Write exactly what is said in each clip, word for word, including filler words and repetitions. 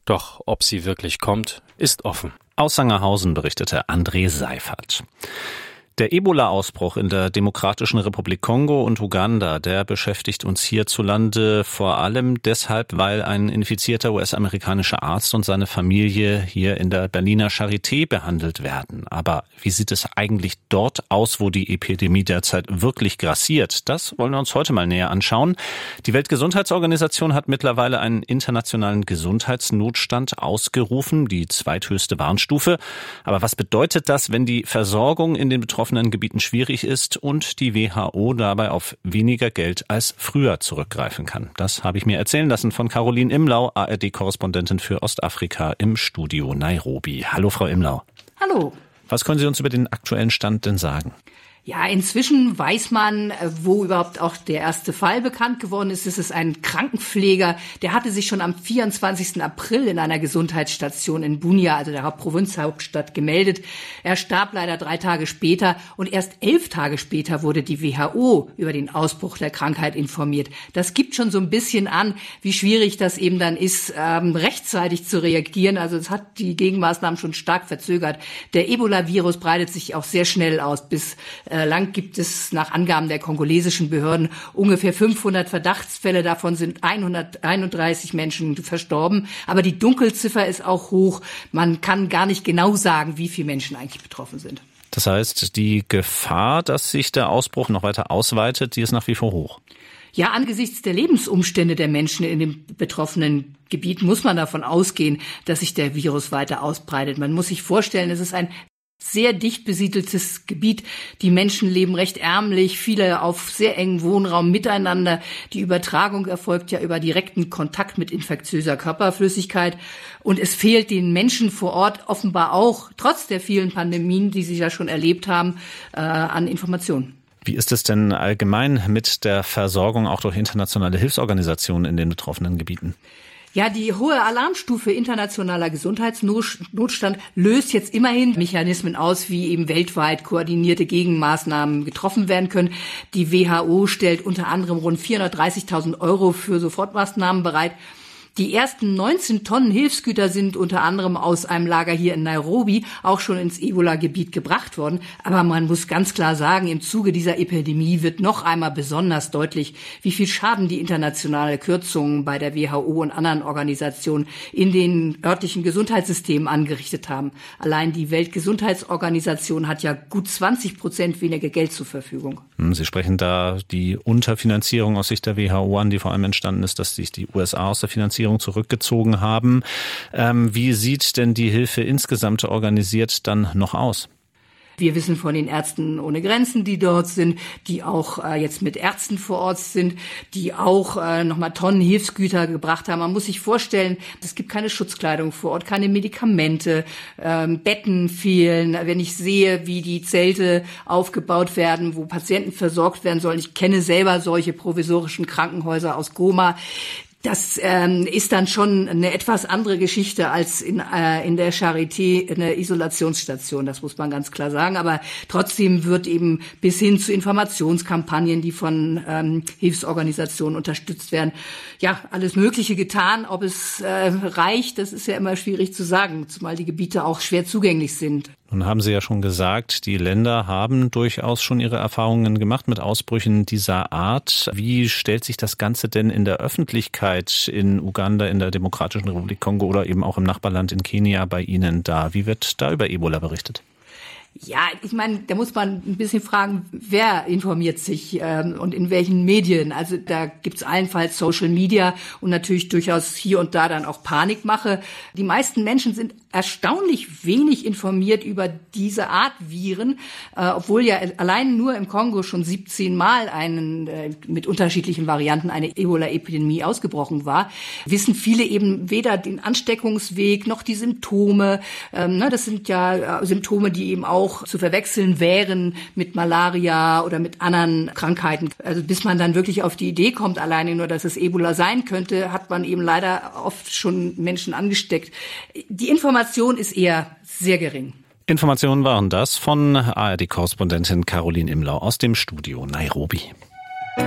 Doch ob sie wirklich kommt, ist offen. Aus Sangerhausen berichtete André Seifert. Der Ebola-Ausbruch in der Demokratischen Republik Kongo und Uganda, der beschäftigt uns hierzulande vor allem deshalb, weil ein infizierter U S-amerikanischer Arzt und seine Familie hier in der Berliner Charité behandelt werden. Aber wie sieht es eigentlich dort aus, wo die Epidemie derzeit wirklich grassiert? Das wollen wir uns heute mal näher anschauen. Die Weltgesundheitsorganisation hat mittlerweile einen internationalen Gesundheitsnotstand ausgerufen, die zweithöchste Warnstufe. Aber was bedeutet das, wenn die Versorgung in den betroffenen Gebieten schwierig ist und die W H O dabei auf weniger Geld als früher zurückgreifen kann? Das habe ich mir erzählen lassen von Caroline Imlau, A R D-Korrespondentin für Ostafrika im Studio Nairobi. Hallo, Frau Imlau. Hallo. Was können Sie uns über den aktuellen Stand denn sagen? Ja, inzwischen weiß man, wo überhaupt auch der erste Fall bekannt geworden ist. Es ist ein Krankenpfleger, der hatte sich schon am vierundzwanzigsten April in einer Gesundheitsstation in Bunia, also der Provinzhauptstadt, gemeldet. Er starb leider drei Tage später und erst elf Tage später wurde die W H O über den Ausbruch der Krankheit informiert. Das gibt schon so ein bisschen an, wie schwierig das eben dann ist, ähm, rechtzeitig zu reagieren. Also es hat die Gegenmaßnahmen schon stark verzögert. Der Ebola-Virus breitet sich auch sehr schnell aus. Bis Lang gibt es nach Angaben der kongolesischen Behörden ungefähr fünfhundert Verdachtsfälle. Davon sind hunderteinunddreißig Menschen verstorben. Aber die Dunkelziffer ist auch hoch. Man kann gar nicht genau sagen, wie viele Menschen eigentlich betroffen sind. Das heißt, die Gefahr, dass sich der Ausbruch noch weiter ausweitet, die ist nach wie vor hoch. Ja, angesichts der Lebensumstände der Menschen in dem betroffenen Gebiet muss man davon ausgehen, dass sich der Virus weiter ausbreitet. Man muss sich vorstellen, es ist ein sehr dicht besiedeltes Gebiet. Die Menschen leben recht ärmlich, viele auf sehr engem Wohnraum miteinander. Die Übertragung erfolgt ja über direkten Kontakt mit infektiöser Körperflüssigkeit. Und es fehlt den Menschen vor Ort offenbar auch, trotz der vielen Pandemien, die sie ja schon erlebt haben, äh, an Informationen. Wie ist es denn allgemein mit der Versorgung auch durch internationale Hilfsorganisationen in den betroffenen Gebieten? Ja, die hohe Alarmstufe internationaler Gesundheitsnotstand löst jetzt immerhin Mechanismen aus, wie eben weltweit koordinierte Gegenmaßnahmen getroffen werden können. Die W H O stellt unter anderem rund vierhundertdreißigtausend Euro für Sofortmaßnahmen bereit. Die ersten neunzehn Tonnen Hilfsgüter sind unter anderem aus einem Lager hier in Nairobi auch schon ins Ebola-Gebiet gebracht worden. Aber man muss ganz klar sagen, im Zuge dieser Epidemie wird noch einmal besonders deutlich, wie viel Schaden die internationale Kürzungen bei der W H O und anderen Organisationen in den örtlichen Gesundheitssystemen angerichtet haben. Allein die Weltgesundheitsorganisation hat ja gut zwanzig Prozent weniger Geld zur Verfügung. Sie sprechen da die Unterfinanzierung aus Sicht der W H O an, die vor allem entstanden ist, dass sich die U S A aus der Finanzierung zurückgezogen haben. Ähm, wie sieht denn die Hilfe insgesamt organisiert dann noch aus? Wir wissen von den Ärzten ohne Grenzen, die dort sind, die auch äh, jetzt mit Ärzten vor Ort sind, die auch äh, nochmal Tonnen Hilfsgüter gebracht haben. Man muss sich vorstellen, es gibt keine Schutzkleidung vor Ort, keine Medikamente, ähm, Betten fehlen. Wenn ich sehe, wie die Zelte aufgebaut werden, wo Patienten versorgt werden sollen, ich kenne selber solche provisorischen Krankenhäuser aus Goma. Das ähm, ist dann schon eine etwas andere Geschichte als in, äh, in der Charité eine Isolationsstation, das muss man ganz klar sagen. Aber trotzdem wird eben bis hin zu Informationskampagnen, die von ähm, Hilfsorganisationen unterstützt werden, ja, alles Mögliche getan. Ob es äh, reicht, das ist ja immer schwierig zu sagen, zumal die Gebiete auch schwer zugänglich sind. Nun haben Sie ja schon gesagt, die Länder haben durchaus schon ihre Erfahrungen gemacht mit Ausbrüchen dieser Art. Wie stellt sich das Ganze denn in der Öffentlichkeit in Uganda, in der Demokratischen Republik Kongo oder eben auch im Nachbarland in Kenia bei Ihnen dar? Wie wird da über Ebola berichtet? Ja, ich meine, da muss man ein bisschen fragen, wer informiert sich ähm, und in welchen Medien. Also da gibt's allenfalls Social Media und natürlich durchaus hier und da dann auch Panikmache. Die meisten Menschen sind erstaunlich wenig informiert über diese Art Viren, äh, obwohl ja allein nur im Kongo schon siebzehn Mal einen, äh, mit unterschiedlichen Varianten eine Ebola-Epidemie ausgebrochen war, wissen viele eben weder den Ansteckungsweg noch die Symptome. Ähm, ne, das sind ja äh, Symptome, die eben auch zu verwechseln wären mit Malaria oder mit anderen Krankheiten. Also bis man dann wirklich auf die Idee kommt, alleine nur, dass es Ebola sein könnte, hat man eben leider oft schon Menschen angesteckt. Die Information ist eher sehr gering. Informationen waren das von A R D-Korrespondentin Caroline Imlau aus dem Studio Nairobi.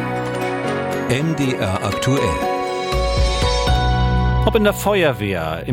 M D R aktuell. Ob in der Feuerwehr, im